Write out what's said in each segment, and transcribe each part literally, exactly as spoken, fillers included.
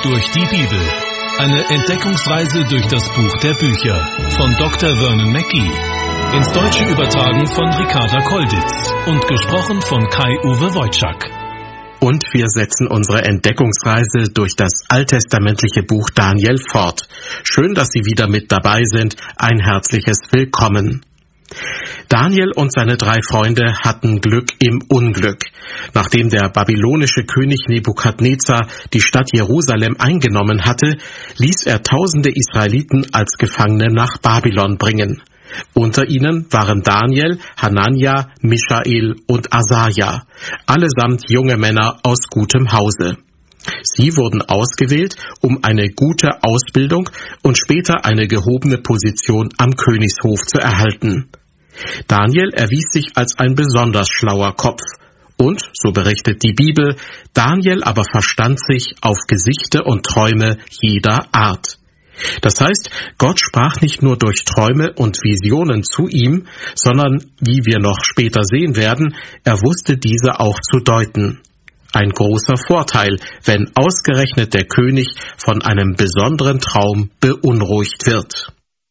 durch die Bibel. Eine Entdeckungsreise durch das Buch der Bücher von Doktor Vernon Mackey. Ins Deutsche übertragen von Ricarda Kolditz und gesprochen von Kai-Uwe Wojczak. Und wir setzen unsere Entdeckungsreise durch das alttestamentliche Buch Daniel fort. Schön, dass Sie wieder mit dabei sind. Ein herzliches Willkommen. Daniel und seine drei Freunde hatten Glück im Unglück. Nachdem der babylonische König Nebukadnezar die Stadt Jerusalem eingenommen hatte, ließ er tausende Israeliten als Gefangene nach Babylon bringen. Unter ihnen waren Daniel, Hanania, Michael und Asaja, allesamt junge Männer aus gutem Hause. Sie wurden ausgewählt, um eine gute Ausbildung und später eine gehobene Position am Königshof zu erhalten. Daniel erwies sich als ein besonders schlauer Kopf. Und, so berichtet die Bibel, Daniel aber verstand sich auf Gesichte und Träume jeder Art. Das heißt, Gott sprach nicht nur durch Träume und Visionen zu ihm, sondern, wie wir noch später sehen werden, er wusste diese auch zu deuten. Ein großer Vorteil, wenn ausgerechnet der König von einem besonderen Traum beunruhigt wird.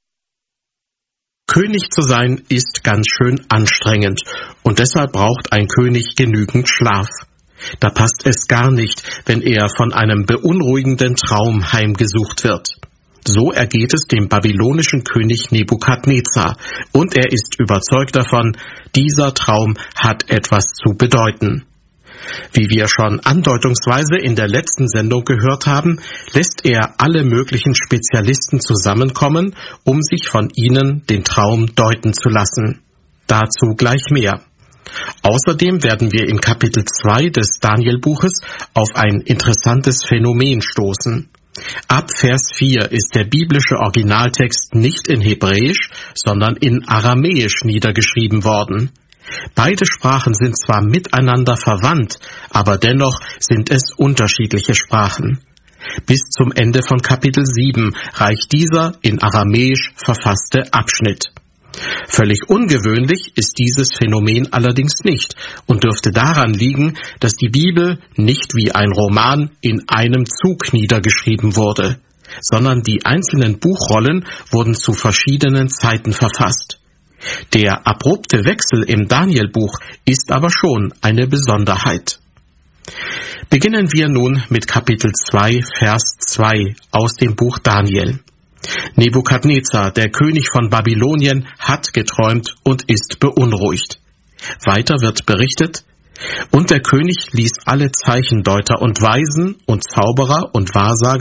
König zu sein ist ganz schön anstrengend und deshalb braucht ein König genügend Schlaf. Da passt es gar nicht, wenn er von einem beunruhigenden Traum heimgesucht wird. So ergeht es dem babylonischen König Nebukadnezar und er ist überzeugt davon, dieser Traum hat etwas zu bedeuten. Wie wir schon andeutungsweise in der letzten Sendung gehört haben, lässt er alle möglichen Spezialisten zusammenkommen, um sich von ihnen den Traum deuten zu lassen. Dazu gleich mehr. Außerdem werden wir in Kapitel zwei des Daniel-Buches auf ein interessantes Phänomen stoßen. Ab Vers vier ist der biblische Originaltext nicht in Hebräisch, sondern in Aramäisch niedergeschrieben worden. Beide Sprachen sind zwar miteinander verwandt, aber dennoch sind es unterschiedliche Sprachen. Bis zum Ende von Kapitel sieben reicht dieser in Aramäisch verfasste Abschnitt. Völlig ungewöhnlich ist dieses Phänomen allerdings nicht und dürfte daran liegen, dass die Bibel nicht wie ein Roman in einem Zug niedergeschrieben wurde, sondern die einzelnen Buchrollen wurden zu verschiedenen Zeiten verfasst. Der abrupte Wechsel im Daniel-Buch ist aber schon eine Besonderheit. Beginnen wir nun mit Kapitel zwei, Vers zwei aus dem Buch Daniel. Nebukadnezar, der König von Babylonien, hat geträumt und ist beunruhigt. Weiter wird berichtet: Und der König ließ alle Zeichendeuter und Weisen und Zauberer und Wahrsager